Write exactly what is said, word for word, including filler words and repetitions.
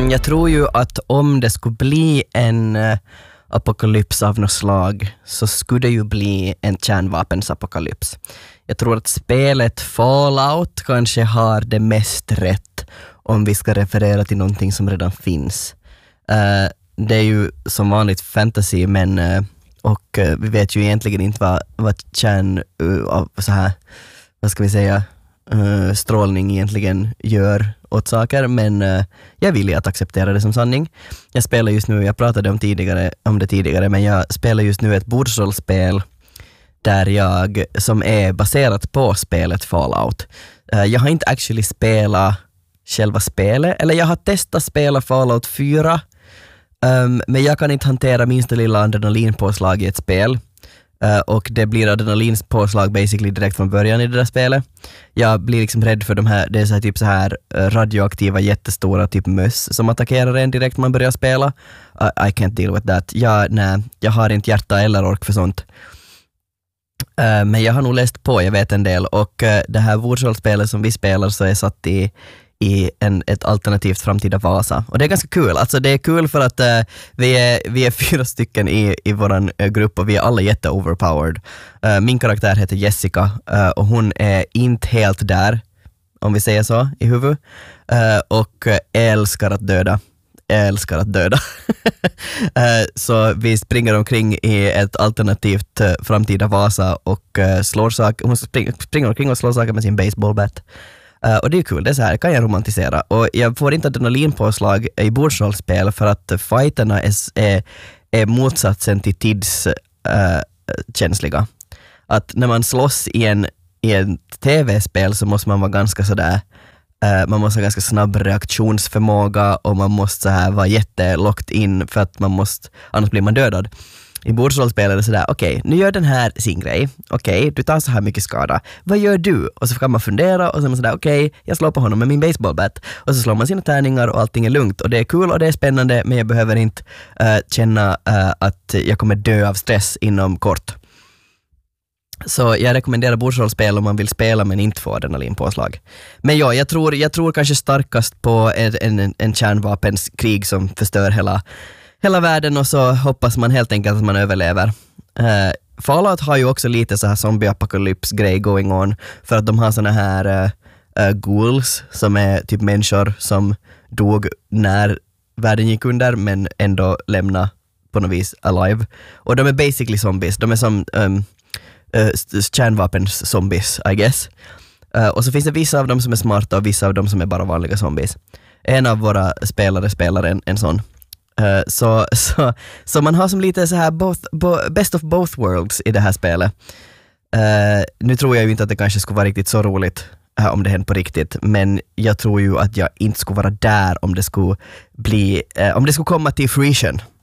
Mm, jag tror ju att om det skulle bli en uh, apokalyps av något slag så skulle det ju bli en kärnvapensapokalyps. Jag tror att spelet Fallout kanske har det mest rätt om vi ska referera till någonting som redan finns. Uh, det är ju som vanligt fantasy, men uh, och uh, vi vet ju egentligen inte vad, vad kärn uh, så här, vad ska vi säga, uh, strålning egentligen gör åt saker, men uh, jag vill ju att acceptera det som sanning. Jag spelar just nu, jag pratade om, tidigare, om det tidigare, men jag spelar just nu ett bordsrollspel där jag, som är baserat på spelet Fallout. Uh, jag har inte actually spelat själva spelet, eller jag har testat spela Fallout fyra, um, men jag kan inte hantera minsta lilla adrenalinpåslag i ett spel. Uh, och det blir adrenalinpåslag basically direkt från början i det där spelet. Jag blir liksom rädd för de här, det är så här, typ så här uh, radioaktiva jättestora typ möss som attackerar en direkt när man börjar spela. Uh, I can't deal with that. Jag, nej, jag har inte hjärta eller ork för sånt. Uh, men jag har nog läst på, jag vet en del, och uh, det här bordsrollspelet som vi spelar så är satt i i en, ett alternativt framtida Vasa. Och det är ganska kul. Alltså det är kul för att uh, vi, är, vi är fyra stycken i, i våran uh, grupp och vi är alla jätte-overpowered. Uh, min karaktär heter Jessica uh, och hon är inte helt där, om vi säger så, i huvud. Uh, och uh, älskar att döda. älskar att döda. uh, så vi springer omkring i ett alternativt uh, framtida Vasa och uh, slår saker. Hon spring, springer omkring och slår saker med sin baseballbat. Uh, och det är kul, det är så här, det kan jag romantisera. Och jag får inte adrenalinpåslag i bordsrollspel för att fighterna är, är, är motsatsen till tidskänsliga. Uh, att när man slåss i en, i en tv-spel så måste man vara ganska sådär, uh, man måste ha ganska snabb reaktionsförmåga och man måste så här vara jättelocked in för att man måste, annars blir man dödad. I bordsrollspel är det sådär, okej, okay, nu gör den här sin grej. Okej, okay, du tar så här mycket skada. Vad gör du? Och så kan man fundera och så är man sådär, okej, okay, jag slår på honom med min baseballbat. Och så slår man sina tärningar och allting är lugnt. Och det är kul och det är spännande, men jag behöver inte uh, känna uh, att jag kommer dö av stress inom kort. Så jag rekommenderar bordsrollspel om man vill spela men inte få adrenalinpåslag. Men ja, jag tror, jag tror kanske starkast på en, en, en kärnvapenskrig som förstör hela hela världen och så hoppas man helt enkelt att man överlever. Uh, Fallout har ju också lite så här zombie-apokalyps-grej going on för att de har såna här uh, uh, ghouls som är typ människor som dog när världen gick under men ändå lämna på något vis alive. Och de är basically zombies. De är som um, uh, kärnvapens-zombies, I guess. Uh, och så finns det vissa av dem som är smarta och vissa av dem som är bara vanliga zombies. En av våra spelare spelar en, en sån. Uh, så, så, så man har som lite så här both, bo, best of both worlds i det här spelet. Uh, nu tror jag ju inte att det kanske skulle vara riktigt så roligt uh, om det händer på riktigt, men jag tror ju att jag inte skulle vara där om det skulle bli, uh, om det skulle komma till fruition.